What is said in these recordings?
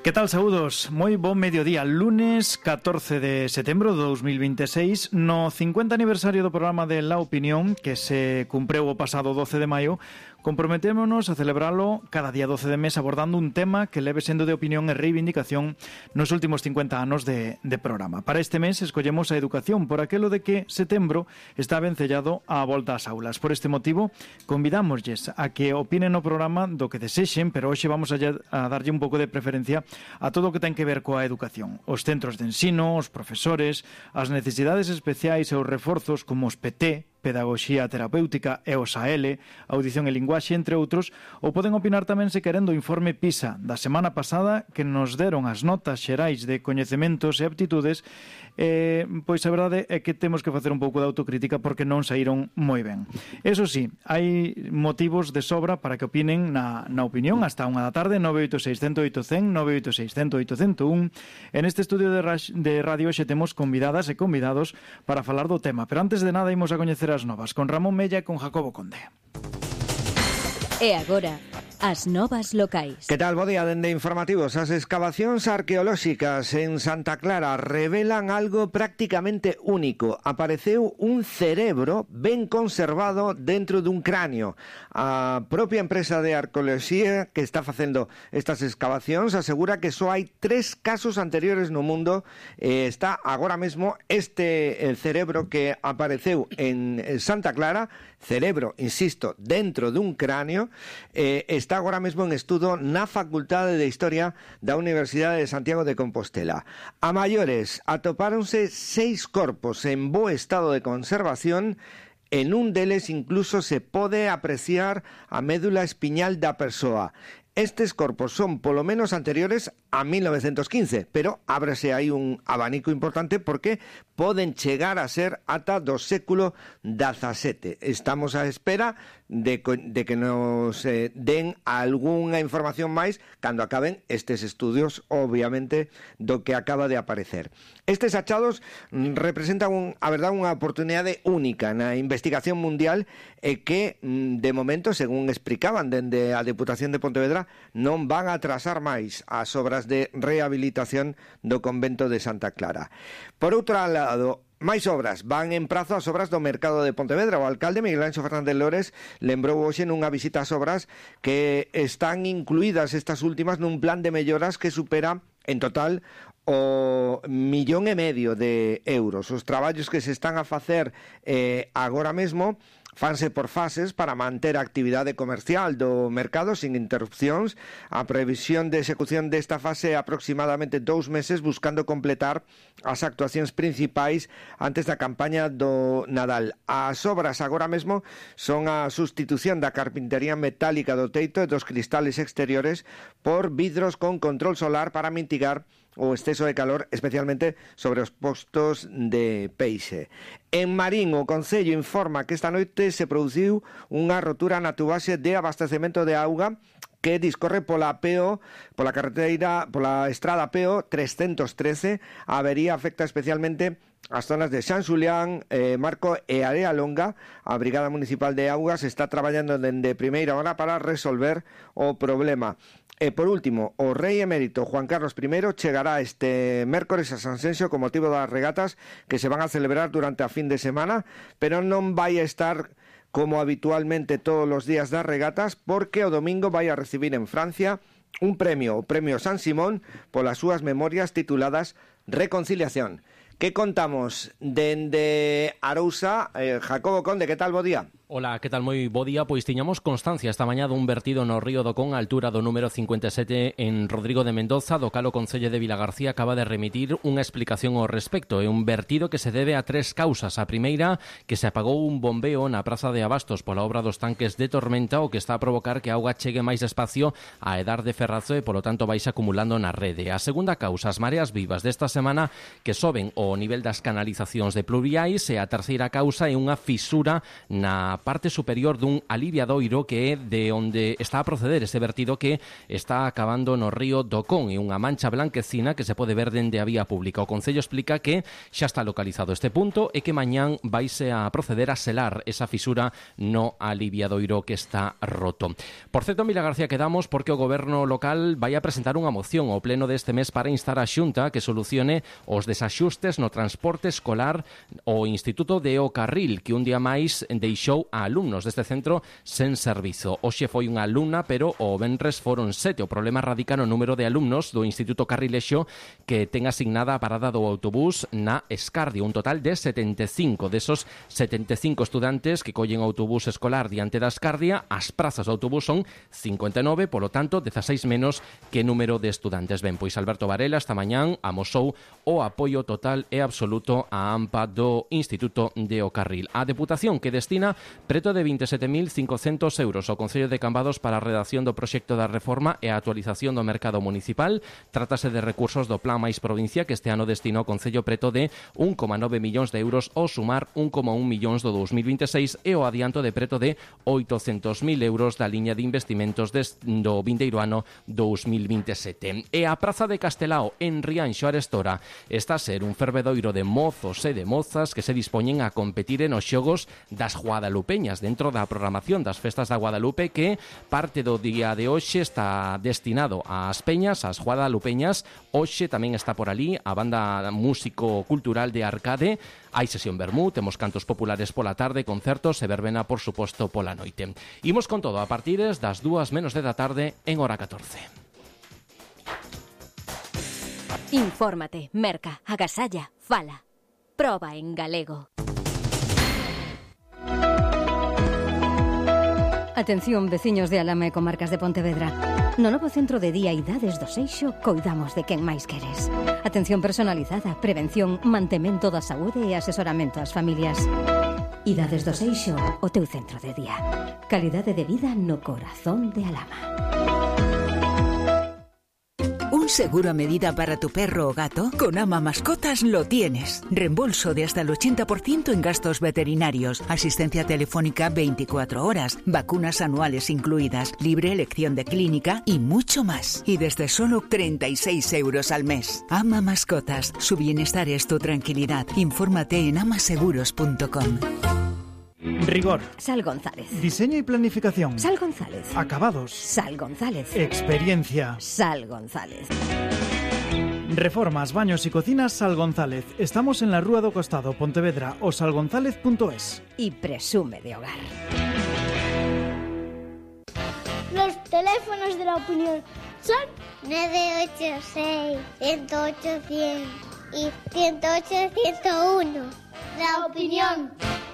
Que tal, saúdos? Moi bon mediodía, lunes 14 de setembro de 2026, no 50 aniversario do programa de La Opinión, que se cumpreu o pasado 12 de maio, comprometémonos a celebralo cada día 12 de mes abordando un tema que leve sendo de opinión e reivindicación nos últimos 50 anos de programa. Para este mes escollemos a educación por aquelo de que setembro está vencellado á volta ás aulas. Por este motivo, convidámoslles a que opinen no programa do que desexen, pero hoxe vamos a darlle un pouco de preferencia a todo o que ten que ver coa educación. Os centros de ensino, os profesores, as necesidades especiais e os reforzos como os PT, Pedagogía Terapéutica e o SAEL, Audición e Linguaxe, entre outros, ou poden opinar tamén se queren do informe PISA da semana pasada que nos deron as notas xerais de coñecementos e aptitudes, pois a verdade é que temos que facer un pouco de autocrítica porque non saíron moi ben. Eso sí, hai motivos de sobra para que opinen na opinión hasta 1 da tarde, 986-108-100, 986-108-101. En este estudio de radio xe temos convidadas e convidados para falar do tema, pero antes de nada imos a coñecer as novas con Ramón Mella e con Jacobo Conde. E agora, as novas locais. Que tal, bo día, dende informativos. As excavacións arqueolóxicas en Santa Clara revelan algo prácticamente único. Apareceu un cerebro ben conservado dentro dun cráneo. A propia empresa de arqueoloxía que está facendo estas excavacións asegura que só hai 3 casos anteriores no mundo. Está agora mesmo este cerebro que apareceu en Santa Clara, cerebro, insisto, dentro dun cráneo, está agora mesmo en estudo na Facultade de Historia da Universidade de Santiago de Compostela. A maiores, atopáronse 6 corpos en bo estado de conservación. En un deles incluso se pode apreciar a médula espiñal da persoa. Estes corpos son polo menos anteriores a 1915, pero ábrese aí un abanico importante porque poden chegar a ser ata do século XVII. Estamos á espera de que nos den algunha información máis cando acaben estes estudios, obviamente, do que acaba de aparecer. Estes achados representan a verdade unha oportunidade única na investigación mundial e que, de momento, según explicaban dende a Deputación de Pontevedra, non van a atrasar máis as obras de rehabilitación do convento de Santa Clara. Por outro lado, máis obras van en prazo as obras do mercado de Pontevedra. O alcalde Miguel Anxo Fernández Lores lembrou hoxe nunha visita ás obras que están incluídas estas últimas nun plan de melloras que supera en total o 1,5 millón de euros. Os traballos que se están a facer agora mesmo fanse por fases para manter a actividade comercial do mercado sin interrupcións. A previsión de execución desta fase é aproximadamente 2 meses, buscando completar as actuacións principais antes da campaña do Nadal. As obras agora mesmo son a sustitución da carpintería metálica do teito e dos cristales exteriores por vidros con control solar para mitigar o exceso de calor, especialmente sobre os postos de peixe. En Marín, o Concello informa que esta noite se produciu unha rotura na tubaxe de abastecemento de auga que discorre pola estrada PO 313. A avería afecta especialmente as zonas de San Xulián, Marco e Area Longa. A Brigada Municipal de Augas está traballando dende primeira hora para resolver o problema. E por último, o rei emérito Juan Carlos I chegará este mércores a Sanxenxo con motivo das regatas que se van a celebrar durante a fin de semana, pero non vai a estar como habitualmente todos os días das regatas, porque o domingo vai a recibir en Francia un premio, o Premio San Simón, polas súas memorias tituladas Reconciliación. Que contamos dende Arousa? Jacobo Conde, que tal, bo día? Ola, que tal, moi bo día? Pois tiñamos constancia esta mañá dun vertido no río do Con, a altura do número 57 en Rodrigo de Mendoza, do cal o Concello de Vilagarcía acaba de remitir unha explicación ao respecto. É un vertido que se debe a 3 causas. A primeira, que se apagou un bombeo na praza de Abastos pola obra dos tanques de Tormenta, o que está a provocar que a auga chegue máis despacio a Edar de Ferrazo e, polo tanto, vais acumulando na rede. A segunda causa, as mareas vivas desta semana que soben o nivel das canalizacións de pluviais, e a terceira causa é unha fisura na parte superior dun aliviadoiro que é de onde está a proceder ese vertido que está acabando no río do Con, e unha mancha blanquecina que se pode ver dende a vía pública. O Concello explica que xa está localizado este punto e que mañán vaise a proceder a selar esa fisura no aliviadoiro que está roto. Por certo, Mila García, quedamos porque o Goberno local vai a presentar unha moción ao pleno deste mes para instar a Xunta que solucione os desaxustes no transporte escolar ao Instituto de O Carril, que un día máis deixou a alumnos deste centro sen servizo. Hoxe foi unha alumna, pero o venres foron 7. O problema radica no número de alumnos do Instituto Carrilexo que ten asignada a parada do autobús na Escardio, un total de 75. Desos 75 estudantes que collen o autobús escolar diante da Escardia, as prazas do autobús son 59, polo tanto, 16 menos que número de estudantes. Ben, pois Alberto Varela esta mañán amosou o apoio total e absoluto á AMPA do Instituto de O Carril. A Deputación que destina preto de 27.500 euros ao Concello de Cambados para a redacción do proxecto da reforma e a actualización do mercado municipal. Trátase de recursos do Plan Mais Provincia que este ano destinou ao Concello preto de 1,9 millóns de euros ao sumar 1,1 millóns do 2026 e o adianto de preto de 800.000 euros da liña de investimentos do vindeiro ano 2027. E a Praza de Castelao en Rianxo Arestora está a ser un fervedoiro de mozos e de mozas que se dispoñen a competir en os xogos das Guadalupeñas dentro da programación das festas da Guadalupe, que parte do día de hoxe está destinado ás peñas, ás Guadalupeñas. Hoxe tamén está por ali a banda músico-cultural de Arcade. Hai sesión vermú, temos cantos populares pola tarde, concertos e verbena, por suposto, pola noite. Imos con todo a partir das 2:10 da tarde en hora 14. Infórmate, merca, agasalla, fala. Proba en galego. Atención, veciños de Alama e comarcas de Pontevedra. No novo centro de día Idades do Seixo coidamos de quen máis queres. Atención personalizada, prevención, mantemento da saúde e asesoramento ás familias. Idades do Seixo, o teu centro de día. Calidade de vida no corazón de Alama. ¿Un seguro a medida para tu perro o gato? Con Ama Mascotas lo tienes. Reembolso de hasta el 80% en gastos veterinarios, asistencia telefónica 24 horas, vacunas anuales incluidas, libre elección de clínica y mucho más. Y desde solo 36 euros al mes. Ama Mascotas. Su bienestar es tu tranquilidad. Infórmate en amaseguros.com. Rigor. Sal González. Diseño y planificación. Sal González. Acabados. Sal González. Experiencia. Sal González. Reformas, baños y cocinas Sal González. Estamos en la Rúa do Costado, Pontevedra, o salgonzalez.es. Y presume de hogar. Los teléfonos de la opinión son 986 108 100 y 108 101. La opinión.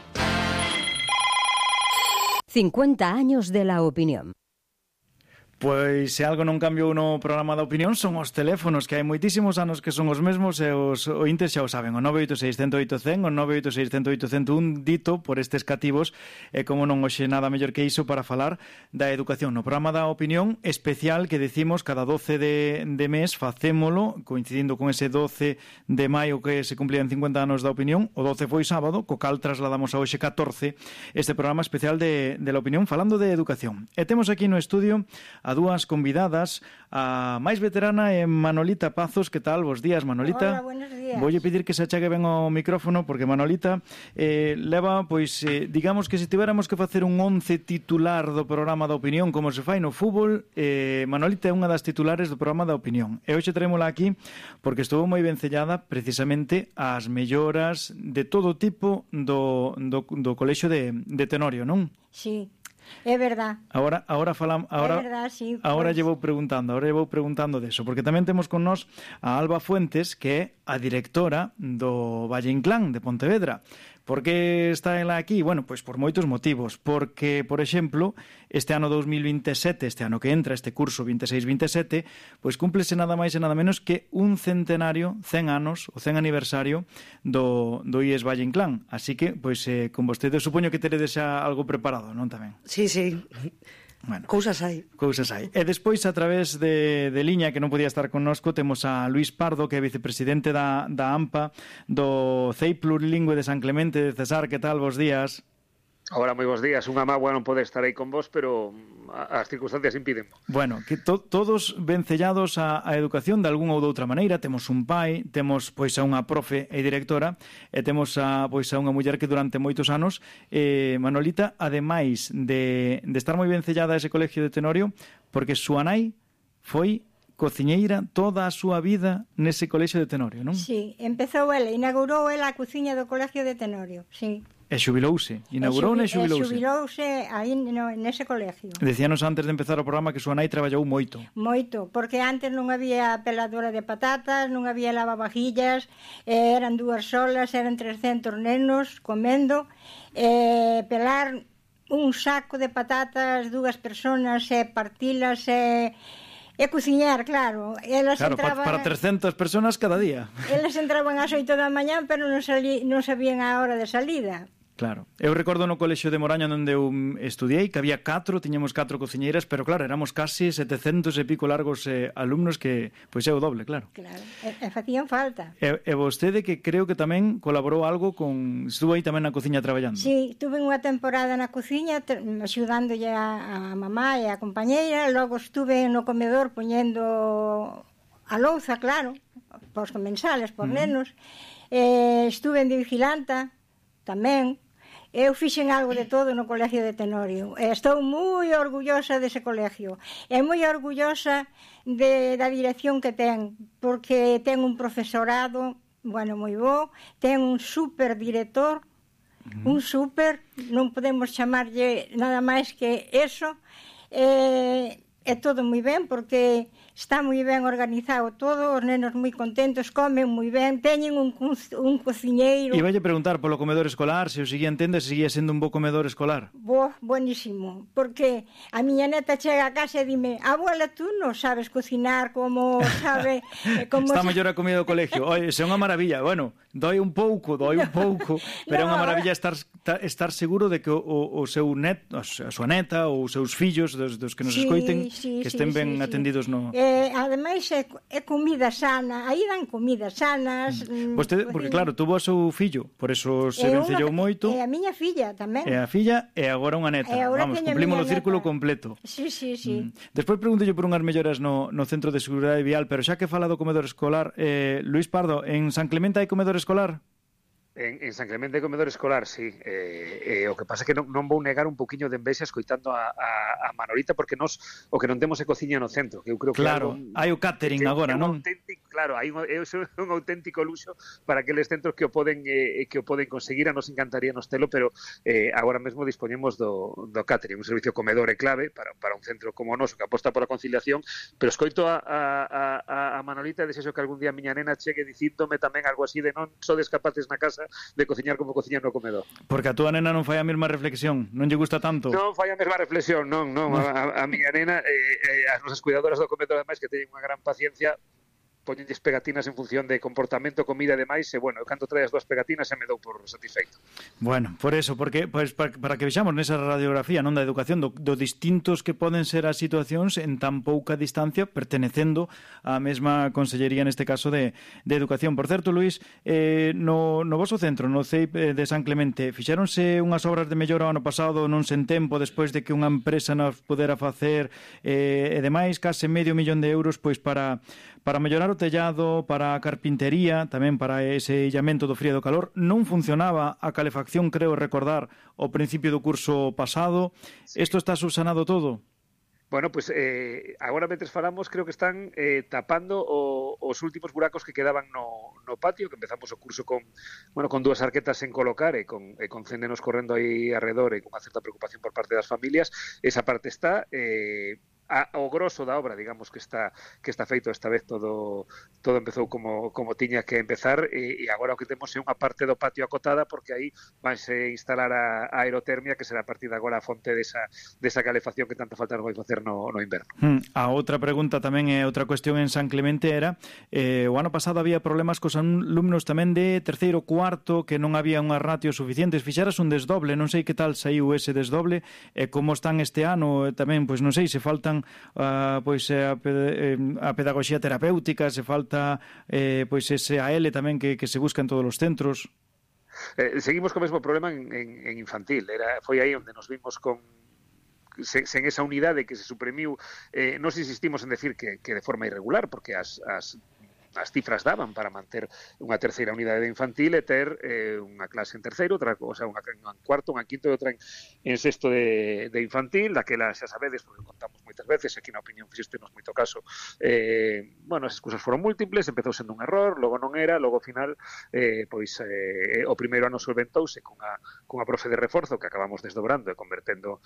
50 años de la opinión. Pois se algo non cambiou no programa da opinión son os teléfonos, que hai moitísimos anos que son os mesmos e os ointes xa o saben, o 986 108 100, o 986 108 101, dito por estes cativos, e como non hoxe nada mellor que iso para falar da educación. No programa da opinión especial que decimos cada 12 de mes facémolo, coincidindo con ese 12 de maio que se cumplían 50 anos da opinión. O 12 foi sábado, co cal trasladamos a hoxe 14 este programa especial de la opinión falando de educación. E temos aquí no estudio a dúas convidadas, a máis veterana é Manolita Pazos. Que tal? Bos días, Manolita. Hola, buenos días. Voulle pedir que se achegue ben ao micrófono, porque Manolita leva, pois, digamos que se tiveramos que facer un 11 titular do programa da opinión, como se fai no fútbol, Manolita é unha das titulares do programa da opinión. E hoxe traémola aquí porque estuvo moi vencellada precisamente ás melloras de todo tipo do colexio de Tenorio, non? Sí. É verdad. Ahora falamos, é verdad, sí, ahora pues. llevo preguntando deso, porque tamén temos con nós a Alba Fuentes, que é a directora do Valle Inclán de Pontevedra. Por que está ela aquí? Bueno, pois por moitos motivos. Porque, por exemplo, este ano 2027, este ano que entra, este curso 26-27, pois cúmplese nada máis e nada menos que un centenario, 100 anos, o 100 aniversario do IES Valle Inclán. Así que, pois, con vostede, supoño que teredes xa algo preparado, non tamén? Sí, sí. Bueno, Cousas hai. E despois, a través de liña, que non podía estar connosco, temos a Luís Pardo, que é vicepresidente da AMPA, do CEI Plurilingüe de San Clemente de Cesar. Que tal? Bos días. Ahora, moi bons días. Unha mágoa non poder estar aí con vos, pero as circunstancias impiden. Bueno, que todos vencellados a educación de algunha ou de outra maneira. Temos un pai, temos pois a unha profe e directora, e temos a unha muller que durante moitos anos, Manolita, ademais de estar moi vencellada a ese colegio de Tenorio, porque súa nai foi cociñeira toda a súa vida nese colexio de Tenorio, non? Sí, empezou ela, inaugurou ela a cociña do colegio de Tenorio, sí. E xubilouse, inaugurou e xubilouse. Xubilouse aí nese colegio. Decíanos antes de empezar o programa que súa nai traballou moito. Moito, porque antes non había peladora de patatas, non había lavavajillas, eran 2 solas, eran 300 nenos comendo, pelar un saco de patatas, 2 personas, partilas, e cociñar, claro. Elas entraban, para 300 personas cada día. Elas entraban ás 8 da mañá, pero non sabían a hora de salida. Claro. Eu recordo no colexio de Moraña onde eu estudiei que había tiñamos 4 cociñeiras, pero claro, éramos casi 700 e pico largos alumnos que, pois é o doble, claro. Claro, e facían falta. E vostede que creo que tamén colaborou algo estuvo aí tamén na cociña traballando. Sí, tuve unha temporada na cociña axudándolle a mamá e a compañeira, logo estuve no comedor poñendo a louza, claro, pos comensales, por nenos, estuve de vigilanta tamén. Eu fixen algo de todo no colegio de Tenorio. Estou moi orgullosa dese colegio. E moi orgullosa da dirección que ten, porque ten un profesorado, bueno, moi bo, ten un super director, un super, non podemos chamarlle nada máis que eso, é todo moi ben, porque está moi ben organizado todo, os nenos moi contentos, comen moi ben, teñen un cociñeiro. E vaille preguntar polo comedor escolar, se o seguía entende, se seguía sendo un bo comedor escolar. Buenísimo, porque a miña neta chega a casa e dime: abuela, tú non sabes cocinar como sabe... Está mellor a comida do colegio. Oi, é unha maravilla, bueno, doi un pouco, pero é unha maravilla estar seguro de que o seu neto, a súa neta ou os seus fillos, dos que nos escoiten, que estén ben atendidos no... Ademais é comida sana, aí dan comidas sanas. Vostede, porque claro, tuvo a seu fillo, por eso se vencellou moito. E a miña filla tamén. E a filla e agora unha neta. Vamos, cumplimos o círculo completo. Sí. Despois pregunto por unhas melloras no Centro de Seguridade Vial, pero xa que fala do comedor escolar, Luís Pardo, en San Clemente hai comedor escolar? En San Clemente de comedor escolar, sí. O que pasa é que non vou negar un poquinho de envexa escoitando a Manolita, porque nos o que non temos é cociña no centro, que eu creo que claro, hai o catering agora, non? Claro, hai un auténtico luxo para aqueles centros que o poden conseguir. A nos encantaría nos telo, pero agora mesmo dispoñemos do catering, un servicio comedor é clave para un centro como o noso que aposta pola conciliación, pero escoito a Manolita e desexo que algún día a miña nena chegue dicíndome tamén algo así de non sodes capaces na casa de cociñar como cociñan no comedor. Porque a túa nena non fai a mesma reflexión, non lle gusta tanto? Non fai a mesma reflexión, non. A miña nena, as nosas cuidadoras do comedor, ademais, que teñen unha gran paciencia, poñenlles pegatinas en función de comportamento, comida e demais, e bueno, cando trae as 2 pegatinas se me dou por satisfeito. Bueno, por eso, porque pues, para que vexamos nesa radiografía non da educación, do distintos que poden ser as situacións en tan pouca distancia, pertenecendo á mesma consellería, neste caso, de educación. Por certo, Luís, no voso centro, no CEIP de San Clemente, fixéronse unhas obras de mellora o ano pasado, non sen tempo, despois de que unha empresa nos pudera facer, e demais, case €500,000 pois para mellorar o tellado, para a carpintería, tamén para ese illamento do frío e do calor. Non funcionaba a calefacción, creo recordar, ao principio do curso pasado. Isto está subsanado todo? Bueno, pues agora mentres falamos creo que están tapando os últimos buracos que quedaban no patio, que empezamos o curso con 2 arquetas en colocar e con cendenos correndo aí arredor e con unha certa preocupación por parte das familias. Esa parte está... o grosso da obra, digamos, que está feito esta vez, todo empezou como tiña que empezar, e agora o que temos é unha parte do patio acotada, porque aí vanse instalar a aerotermia, que será a partir de agora a fonte desa calefacción que tanta falta nos vai facer no inverno. A outra pregunta tamén é outra cuestión en San Clemente era, o ano pasado había problemas cos alumnos tamén de terceiro, cuarto, que non había unhas ratios suficientes. Fixeras un desdoble, non sei que tal saiu ese desdoble, e como están este ano, tamén, pois non sei, se faltan a pedagogía terapéutica, se falta pois ese AL tamén que se busca en todos os centros. Seguimos co mesmo problema en infantil. Foi aí onde nos vimos sen esa unidade que se suprimiu. Nos insistimos en decir que de forma irregular, porque as cifras daban para manter unha terceira unidade de infantil e ter unha clase en terceiro, outra cosa, unha en cuarto, unha quinto e outra en sexto de infantil, daquela xa sabedes, porque contamos moitas veces, aquí na opinión fixestenos moito caso, as excusas foron múltiples, empezou sendo un error, logo non era, logo ao final o primeiro ano solventouse cunha profe de reforzo que acabamos desdobrando e convertendo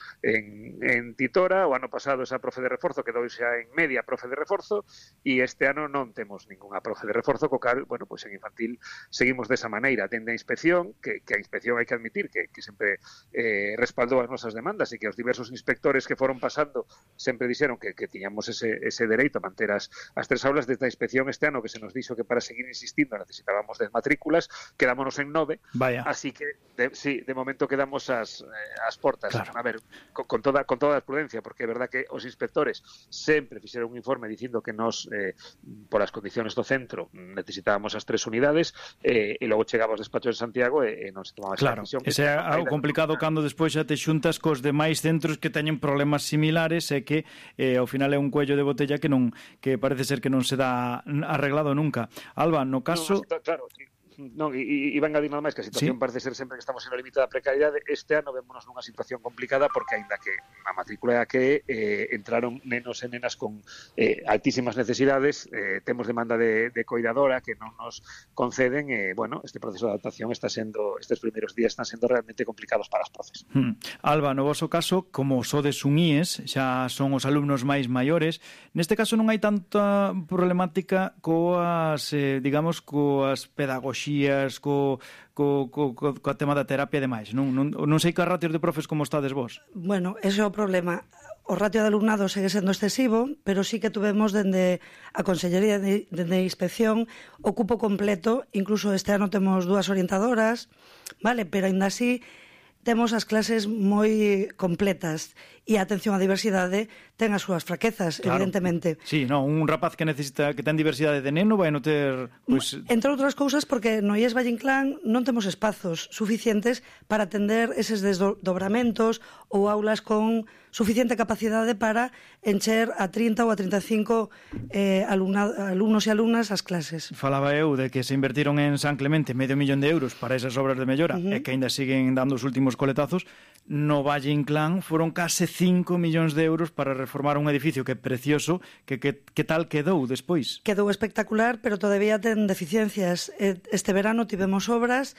en titora. O ano pasado esa profe de reforzo quedou xa en media profe de reforzo e este ano non temos ninguna profe de reforzo, co cal, en infantil seguimos desa maneira. Tende a inspección, que a inspección hai que admitir que sempre respaldou as nosas demandas e que os diversos inspectores que foron pasando sempre dixeron que tiñamos ese dereito a manter as 3 aulas. Desde a inspección este ano que se nos dixo que para seguir insistindo necesitábamos 10 matrículas, quedámonos en 9. Vaya. Así que de momento quedamos as portas. Claro. A ver, con toda a prudencia, porque é verdad que os inspectores sempre fixeron un informe dicindo que nos por as condiciones do centro necesitábamos as 3 unidades e logo chegaba aos despachos de Santiago e non se tomaba esa decisión. Ese é algo complicado cando despois xa te xuntas cos demais centros que teñen problemas similares e que ao final é un cuello de botella que parece ser que non se dá arreglado nunca. Alba, no caso... Claro, non, e van a dir nada máis que a situación parece ser sempre que estamos en o límite da precariedade. Este ano vémonos nunha situación complicada porque aínda que a matrícula é a que entraron nenos e nenas con altísimas necesidades, temos demanda de coidadora que non nos conceden este proceso de adaptación estes primeiros días están sendo realmente complicados para as profes. Alba, no voso caso, como sodes un IES, xa son os alumnos máis maiores, neste caso non hai tanta problemática coas pedagogías, co tema da terapia e demais. Non sei que ratios de profes como estades vos. Bueno, ese é o problema. O ratio de alumnado segue sendo excesivo, pero sí que tuvemos dende a Consellería de Inspección o cupo completo, incluso este ano temos 2 orientadoras, vale, pero aínda así temos as clases moi completas e a atención á diversidade ten as súas fraquezas, claro, evidentemente. Sí, un rapaz que ten diversidade de neno vai non ter... Entre outras cousas, porque no IES Valle Inclán non temos espazos suficientes para atender eses desdobramentos ou aulas con suficiente capacidade para encher a 30 ou a 35 alumnos e alumnas as clases. Falaba eu de que se invertiron en San Clemente €500,000 para esas obras de mellora e que ainda siguen dando os últimos coletazos. No Valle Inclán foron case 5 millóns de euros para reformar un edificio que é precioso, que tal quedou despois? Quedou espectacular, pero todavía ten deficiencias. Este verano tivemos obras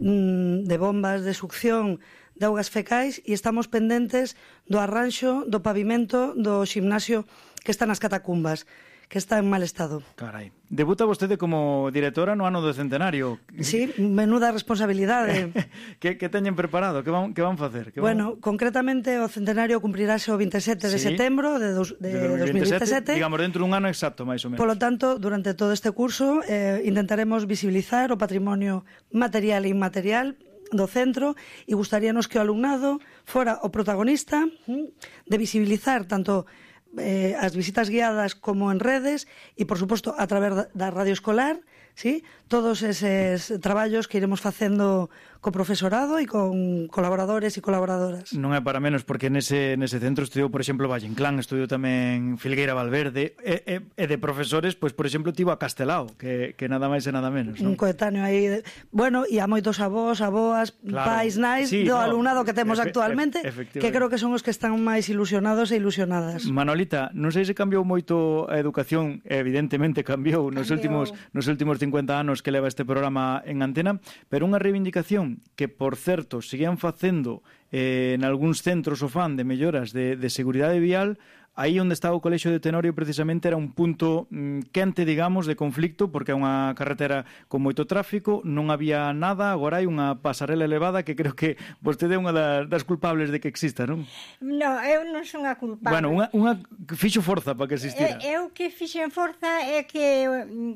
de bombas de succión de augas fecais e estamos pendentes do arranxo do pavimento do ximnasio que está nas catacumbas, que está en mal estado. Carai. Debuta vostede como directora no ano do centenario. Sí, menuda responsabilidade. Que teñen preparado? Que van facer? Concretamente o centenario cumprirase o 27 de setembro de 2017. Digamos, dentro dun ano exacto, máis ou menos. Polo tanto, durante todo este curso intentaremos visibilizar o patrimonio material e inmaterial do centro e gustaríanos que o alumnado fora o protagonista de visibilizar tanto as visitas guiadas como en redes e, por suposto, a través da radio escolar, ¿sí? Todos eses traballos que iremos facendo co profesorado e con colaboradores e colaboradoras. Non é para menos, porque nese centro estudiou, por exemplo, Valle Inclán, estudiou tamén Filgueira Valverde, e de profesores, pois, por exemplo, tivo a Castelao, que nada máis e nada menos, non? Un coetáneo aí, e a moitos avós, aboas, pais, nais, do alumnado que temos actualmente, que creo que son os que están máis ilusionados e ilusionadas. Manolita, non sei se cambiou moito a educación, evidentemente cambiou nos últimos 50 anos que leva este programa en antena, pero unha reivindicación que, por certo, seguían facendo en algúns centros o fan de melloras de seguridade vial. Aí onde estaba o Colexio de Tenorio precisamente era un punto quente, digamos, de conflicto, porque é unha carretera con moito tráfico, non había nada, agora hai unha pasarela elevada que creo que vostede é unha das culpables de que exista, non? Non, eu non son a culpable. Bueno, unha fixo forza para que existira. Eu que fixen forza é que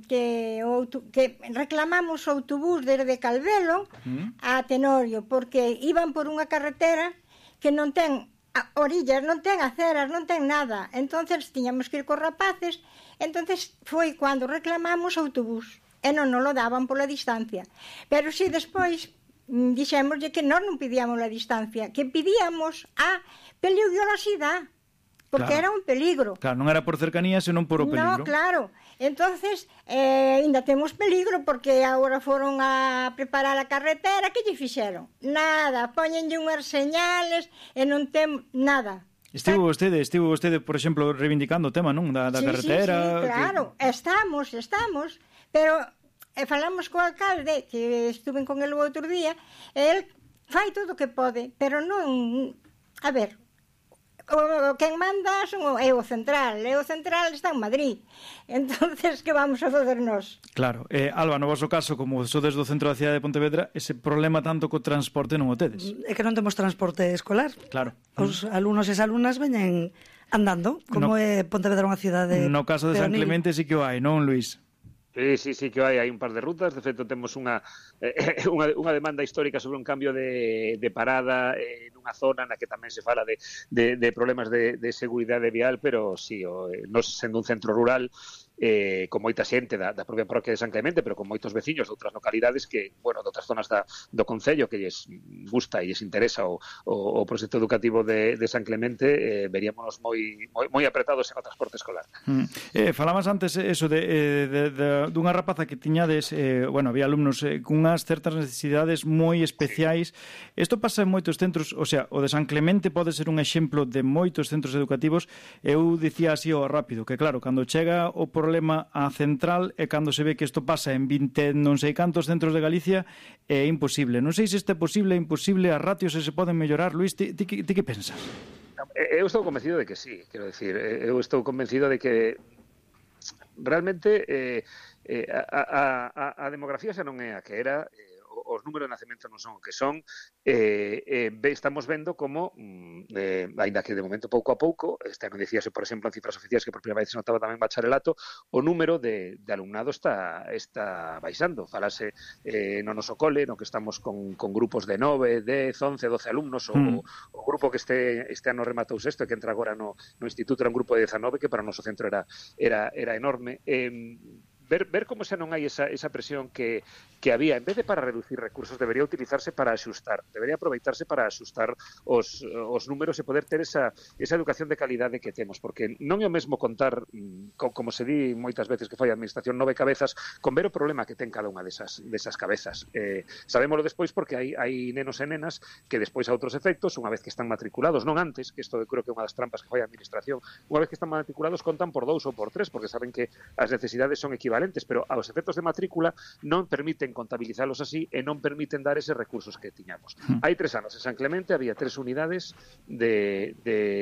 reclamamos o autobús desde Calvelo a Tenorio, porque iban por unha carretera que non ten orillas, non ten aceras, non ten nada. Entonces tiñamos que ir cos rapaces. Entonces foi cando reclamamos o autobús e non nos lo daban pola distancia. Pero si despois dixémoslle que nós non pedíamos a distancia, que pedíamos a peligrosidade, porque claro, era un peligro. Claro, non era por cercanía, senón por o peligro. No, claro. Entonces, ainda temos peligro, porque agora foron a preparar a carretera, que lle fixeron? Nada, póñenlle unhas señales e non ten nada. Estivo vostede, por exemplo, reivindicando o tema, non? Da carretera. Sí, claro, estamos, pero falamos co alcalde, que estuve con el o outro día, e el fai todo o que pode, pero non... A ver, o quen manda é o central está en Madrid. Entonces, que vamos a fazer nós? Claro. Alba, no vosso caso, como sodes do centro da cidade de Pontevedra, ese problema tanto co transporte non o tedes. É que non temos transporte escolar. Claro. Os alumnos e as alumnas veñen andando, como é Pontevedra unha cidade... No caso de San Clemente sí que o hai, non, Luís? Sí que hai un par de rutas. De feito, temos unha demanda histórica sobre un cambio de parada nunha zona na que tamén se fala de problemas de seguridade vial, pero sí, nos sendo un centro rural, con moita xente da propia parroquia de San Clemente, pero con moitos veciños de outras localidades que, bueno, de outras zonas do concello que lles gusta e lles interesa o proxecto educativo de San Clemente, veríamos moi apretados en o transporte escolar. Falabas antes eso dunha rapaza que tiñades, había alumnos con unhas certas necesidades moi especiais. Isto pasa en moitos centros, o sea, o de San Clemente pode ser un exemplo de moitos centros educativos. Eu dicía así ao rápido, que claro, cando chega o problema a central e cando se ve que isto pasa en 20 non sei cantos centros de Galicia, é imposible. Non sei se isto é posible, imposible, as ratios se poden mellorar. Luís, ti que pensas? Eu estou convencido de que sí, quero dicir, eu estou convencido de que realmente a demografía xa non é a que era, os números de nacemento non son o que son, estamos vendo como, aínda que de momento pouco a pouco, este ano dicíase, por exemplo, en cifras oficiais que por primeira vez se notaba tamén bacharelato, o número de alumnado está baixando. Falase no noso cole, no que estamos con grupos de 9, 10, 11, 12 alumnos, o grupo que este ano rematou sexto e que entra agora no instituto era un grupo de 19, que para o noso centro era enorme. Ver como xa non hai esa presión que había, en vez de para reducir recursos, debería utilizarse para axustar, debería aproveitarse para axustar os números e poder ter esa educación de calidade que temos, porque non é o mesmo contar, como se di moitas veces que foi a administración, 9 cabezas, con ver o problema que ten cada unha desas cabezas. Sabémoslo despois porque hai nenos e nenas que despois a outros efectos, unha vez que están matriculados, non antes, que isto creo que é unha das trampas que foi a administración, unha vez que están matriculados contan por 2 ou por 3, porque saben que as necesidades son equivalentes, pero aos efectos de matrícula non permiten contabilizalos así e non permiten dar eses recursos que tiñamos. Hai 3 anos en San Clemente había 3 unidades de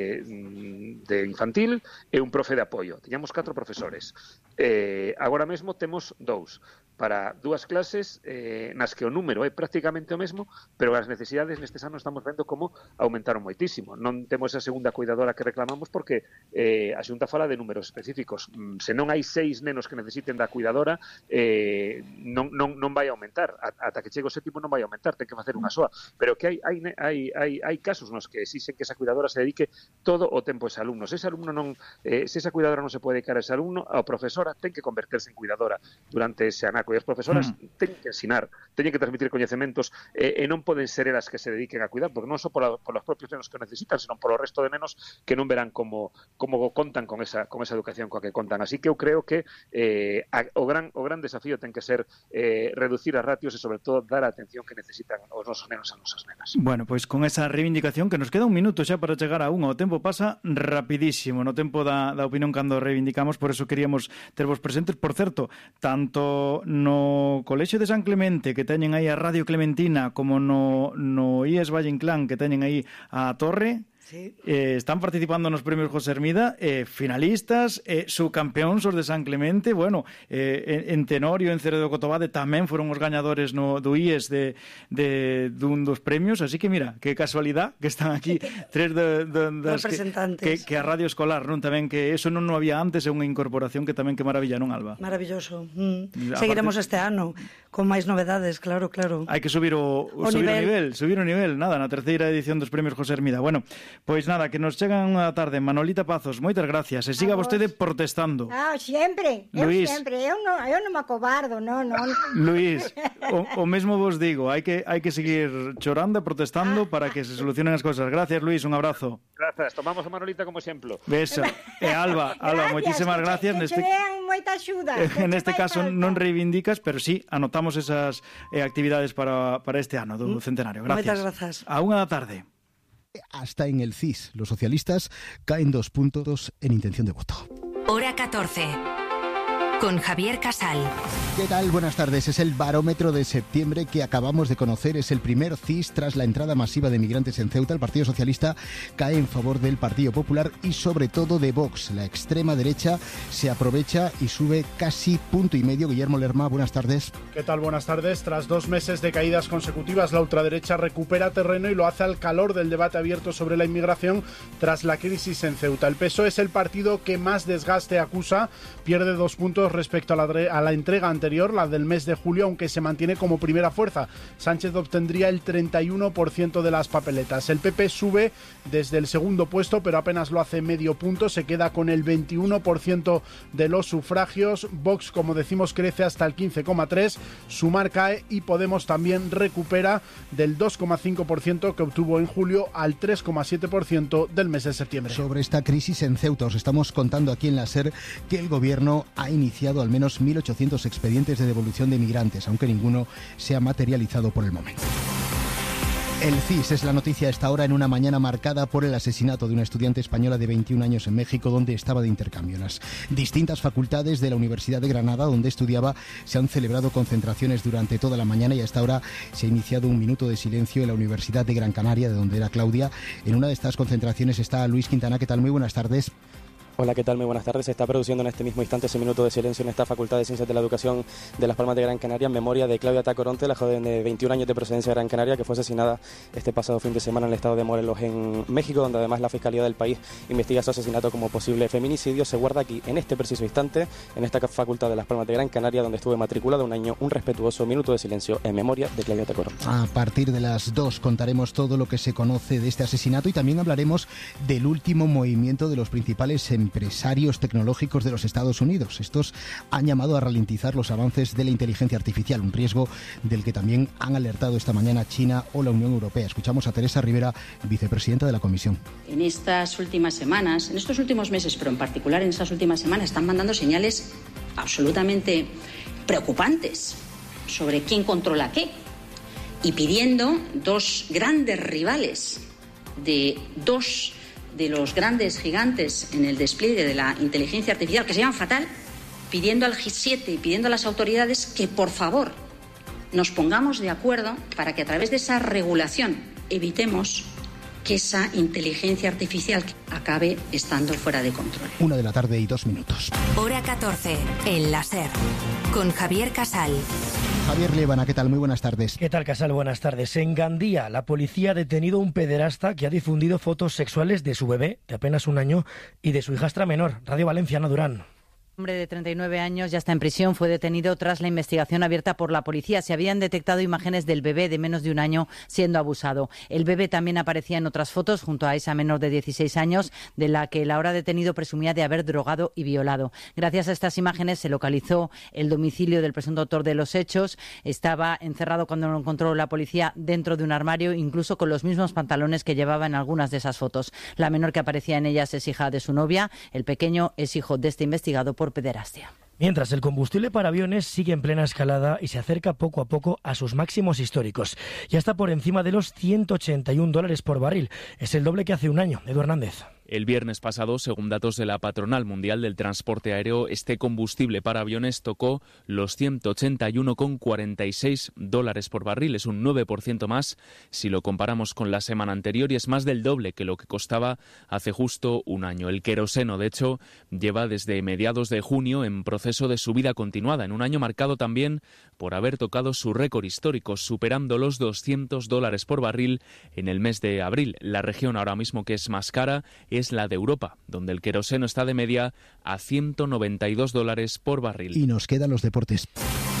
infantil e un profe de apoio. Tiñamos 4 profesores. Agora mesmo temos 2 para 2 clases nas que o número é prácticamente o mesmo, pero as necesidades nestes anos estamos vendo como aumentaron moitísimo. Non temos a segunda cuidadora que reclamamos porque a Xunta fala de números específicos. Se non hai 6 nenos que necesiten da cuidadora, non vai aumentar. Ata que chegue o sétimo non vai aumentar, ten que facer unha soa. Pero que hai casos nos que exixen que esa cuidadora se dedique todo o tempo a ese alumno. Se esa cuidadora non se pode dedicar a ese alumno, a profesora ten que converterse en cuidadora durante ese anaco. E as profesoras teñen que ensinar, teñen que transmitir coñecementos e non poden ser elas que se dediquen a cuidar, porque non só por os propios nenos que necesitan, senón por o resto de nenos que non verán como contan con esa educación coa que contan. Así que eu creo que o gran desafío ten que ser reducir as ratios e, sobre todo, dar a atención que necesitan os nosos nenos e as nosas nenas. Bueno, pois con esa reivindicación, que nos queda un minuto xa para chegar a unha, o tempo pasa rapidísimo no tempo da opinión cando reivindicamos, por eso queríamos tervos presentes. Por certo, tanto no Colexio de San Clemente, que teñen aí a Radio Clementina, como no IES Valle Inclán, que teñen aí a Torre, sí. Están participando nos premios José Hermida, finalistas, subcampeóns os de San Clemente, bueno, en Tenorio, en Ceredo Cotobade tamén foron os gañadores do IES dun dos premios, así que mira, que casualidad que están aquí 3 das representantes que a Radio Escolar, non? Tamén que eso non había antes, é unha incorporación que tamén que maravilla, non, Alba? Maravilloso. Seguiremos este ano con máis novedades, claro. Hai que subir o nivel, nada, na terceira edición dos premios José Hermida. Bueno, Pois nada, que nos chegan unha tarde. Manolita Pazos, moitas gracias. E siga vostede protestando. Sempre, Luís. eu non me acobardo, non. Luís, o mesmo vos digo, hai que seguir chorando e protestando para que se solucionen as cosas. Gracias, Luís, un abrazo. Grazas, tomamos a Manolita como exemplo. Beso. E Alba, moitísimas gracias. Que che dean moita axuda. Neste caso non reivindicas, pero sí anotamos esas actividades para este ano do centenario. Gracias. Moitas grazas. A 1 da tarde. Hasta en el CIS, los socialistas caen 2 puntos en intención de voto. Hora 14. Con Javier Casal. ¿Qué tal? Buenas tardes. Es el barómetro de septiembre que acabamos de conocer. Es el primer CIS tras la entrada masiva de migrantes en Ceuta. El Partido Socialista cae en favor del Partido Popular y sobre todo de Vox. La extrema derecha se aprovecha y sube casi 1,5 puntos. Guillermo Lerma, buenas tardes. ¿Qué tal? Buenas tardes. Tras 2 meses de caídas consecutivas, la ultraderecha recupera terreno y lo hace al calor del debate abierto sobre la inmigración tras la crisis en Ceuta. El PSOE es el partido que más desgaste acusa, pierde 2 puntos respecto a la entrega anterior, la del mes de julio, aunque se mantiene como primera fuerza. Sánchez obtendría el 31% de las papeletas. El PP sube desde el segundo puesto, pero apenas lo hace medio punto, se queda con el 21% de los sufragios. Vox, como decimos, crece hasta el 15,3%, Sumar cae y Podemos también recupera del 2,5% que obtuvo en julio al 3,7% del mes de septiembre. Sobre esta crisis en Ceuta os estamos contando aquí en la SER que el gobierno ha iniciado al menos 1.800 expedientes de devolución de migrantes, aunque ninguno se ha materializado por el momento. El CIS es la noticia a esta hora en una mañana marcada por el asesinato de una estudiante española de 21 años en México, donde estaba de intercambio. En las distintas facultades de la Universidad de Granada, donde estudiaba, se han celebrado concentraciones durante toda la mañana y hasta ahora se ha iniciado un minuto de silencio en la Universidad de Gran Canaria, de donde era Claudia. En una de estas concentraciones está Luis Quintana. ¿Qué tal? Muy buenas tardes. Hola, ¿qué tal? Muy buenas tardes. Se está produciendo en este mismo instante ese minuto de silencio en esta Facultad de Ciencias de la Educación de Las Palmas de Gran Canaria en memoria de Claudia Tacoronte, la joven de 21 años de procedencia de Gran Canaria que fue asesinada este pasado fin de semana en el estado de Morelos, en México, donde además la Fiscalía del país investiga su asesinato como posible feminicidio. Se guarda aquí, en este preciso instante, en esta Facultad de Las Palmas de Gran Canaria, donde estuve matriculada un año, un respetuoso minuto de silencio en memoria de Claudia Tacoronte. A partir de las 2 contaremos todo lo que se conoce de este asesinato y también hablaremos del último movimiento de los principales empresarios tecnológicos de los Estados Unidos. Estos han llamado a ralentizar los avances de la inteligencia artificial, un riesgo del que también han alertado esta mañana China o la Unión Europea. Escuchamos a Teresa Rivera, vicepresidenta de la Comisión. En estas últimas semanas, en estos últimos meses, pero en particular en estas últimas semanas, están mandando señales absolutamente preocupantes sobre quién controla qué y pidiendo 2 grandes rivales de 2 de los grandes gigantes en el despliegue de la inteligencia artificial, que se llaman fatal, pidiendo al G7 y pidiendo a las autoridades que, por favor, nos pongamos de acuerdo para que a través de esa regulación evitemos que esa inteligencia artificial acabe estando fuera de control. 1:02 p.m. Hora 14, en la SER, con Javier Casal. Javier Lévana, ¿qué tal? Muy buenas tardes. ¿Qué tal, Casal? Buenas tardes. En Gandía, la policía ha detenido a un pederasta que ha difundido fotos sexuales de su bebé, de apenas 1 año, y de su hijastra menor. Radio Valencia, Ana Durán. Un hombre de 39 años ya está en prisión. Fue detenido tras la investigación abierta por la policía. Se habían detectado imágenes del bebé de menos de 1 año siendo abusado. El bebé también aparecía en otras fotos junto a esa menor de 16 años de la que el ahora detenido presumía de haber drogado y violado. Gracias a estas imágenes se localizó el domicilio del presunto autor de los hechos. Estaba encerrado cuando lo encontró la policía dentro de un armario, incluso con los mismos pantalones que llevaba en algunas de esas fotos. La menor que aparecía en ellas es hija de su novia. El pequeño es hijo de este investigado por pederastia. Mientras el combustible para aviones sigue en plena escalada y se acerca poco a poco a sus máximos históricos. Ya está por encima de los $181 por barril. Es el doble que hace 1 año. Edu Hernández. El viernes pasado, según datos de la Patronal Mundial del Transporte Aéreo, este combustible para aviones tocó los $181,46 por barril. Es un 9% más si lo comparamos con la semana anterior y es más del doble que lo que costaba hace justo 1 año. El queroseno, de hecho, lleva desde mediados de junio en proceso de subida continuada, en un año marcado también por haber tocado su récord histórico, superando los $200 por barril en el mes de abril. La región ahora mismo que es más cara es la de Europa, donde el queroseno está de media a $192 por barril. Y nos quedan los deportes.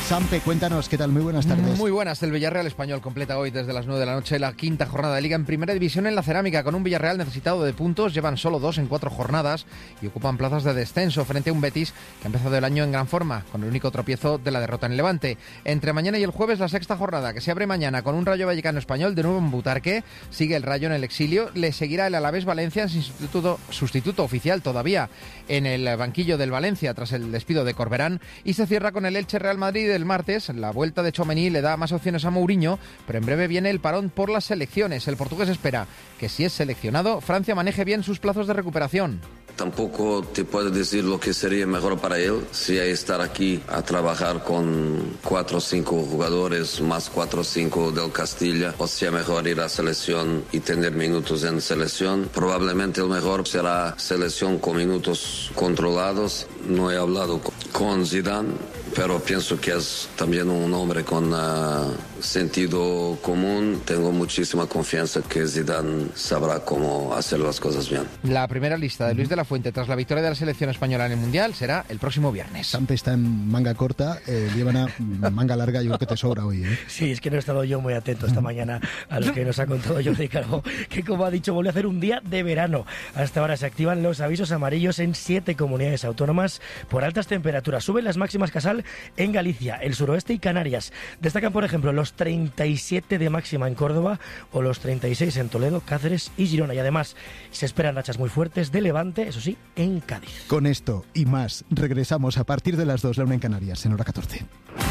Sampe, cuéntanos, ¿qué tal? Muy buenas tardes. Muy buenas. El Villarreal Español completa hoy desde las 9 de la noche la quinta jornada de Liga en Primera División en la Cerámica, con un Villarreal necesitado de puntos. Llevan solo 2 en 4 jornadas y ocupan plazas de descenso frente a un Betis que ha empezado el año en gran forma, con el único tropiezo de la derrota en Levante. Entre mañana y el jueves, la sexta jornada, que se abre mañana con un Rayo Vallecano Español de nuevo en Butarque. Sigue el Rayo en el exilio. Le seguirá el Alavés Valencia sin sustituto oficial todavía en el banquillo del Valencia tras el despido de Corberán. Y se cierra con el Elche Real Madrid el martes. La vuelta de Tchouaméni le da más opciones a Mourinho, pero en breve viene el parón por las selecciones. El portugués espera que, si es seleccionado, Francia maneje bien sus plazos de recuperación. Tampoco te puedo decir lo que sería mejor para él, si hay estar aquí a trabajar con 4 o 5 jugadores más 4 o 5 del Castilla, o sea mejor ir a selección y tener minutos en selección. Probablemente el mejor será selección con minutos controlados. No he hablado con Zidane, pero pienso que es también un hombre con sentido común. Tengo muchísima confianza que Zidane sabrá cómo hacer las cosas bien. La primera lista de Luis de la Fuente tras la victoria de la selección española en el Mundial será el próximo viernes. Sampe está en manga corta, Líbana manga larga, yo creo que te sobra hoy, ¿eh? Sí, es que no he estado yo muy atento esta mañana a lo que nos ha contado Jordi Calvo, que como ha dicho, volvió a hacer un día de verano. Hasta ahora se activan los avisos amarillos en 7 comunidades autónomas por altas temperaturas. Suben las máximas Casal en Galicia, el suroeste y Canarias. Destacan, por ejemplo, los 37 de máxima en Córdoba o los 36 en Toledo, Cáceres y Girona. Y además se esperan rachas muy fuertes de levante, eso sí, en Cádiz. Con esto y más, regresamos a partir de las 2, la 1 en Canarias, en hora 14.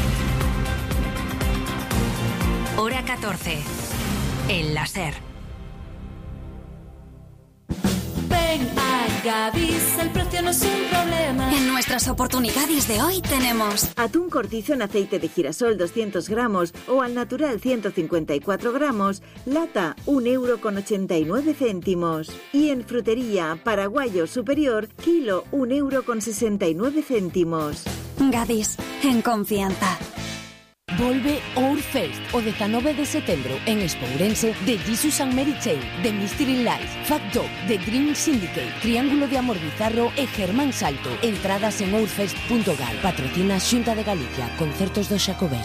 Hora 14. El láser. Ven a Gadis, el precio no es un problema. En nuestras oportunidades de hoy tenemos atún cortizo en aceite de girasol 200 gramos o al natural 154 gramos, lata 1,89 €. Y en frutería, paraguayo superior, kilo 1,69 €. Gadis, en confianza. Volve Ourfest o 19 de setembro en Espourense de Jesus and Mary Chain, de Mystery Life, Fat Dog, de Dream Syndicate, Triángulo de Amor Bizarro e Germán Salto. Entradas en ourfest.gal. Patrocina Xunta de Galicia, concertos do Xacobeo.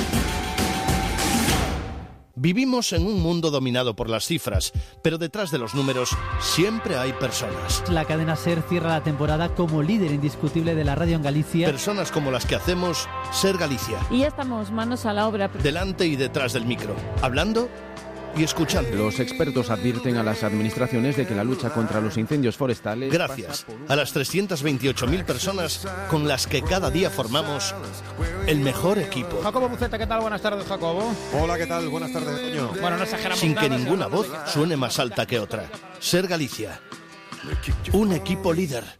Vivimos en un mundo dominado por las cifras, pero detrás de los números siempre hay personas. La cadena SER cierra la temporada como líder indiscutible de la radio en Galicia. Personas como las que hacemos SER Galicia. Y ya estamos manos a la obra. Delante y detrás del micro, hablando y escuchando. Los expertos advierten a las administraciones de que la lucha contra los incendios forestales... Gracias a las 328.000 personas con las que cada día formamos el mejor equipo. Jacobo Buceta, ¿qué tal? Buenas tardes, Jacobo. Hola, ¿qué tal? Buenas tardes, Toño. Bueno, no exageramos Sin nada, que ninguna voz suene más alta que otra. SER Galicia. Un equipo líder.